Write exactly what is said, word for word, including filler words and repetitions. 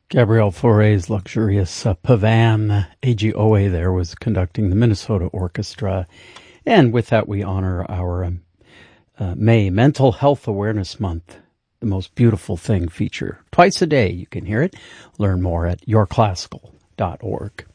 Gabrielle Fauré's luxurious uh, Pavan. A G O A there was conducting the Minnesota Orchestra. And with that, we honor our um, uh, May Mental Health Awareness Month, the Most Beautiful Thing feature. Twice a day you can hear it. Learn more at your classical dot org.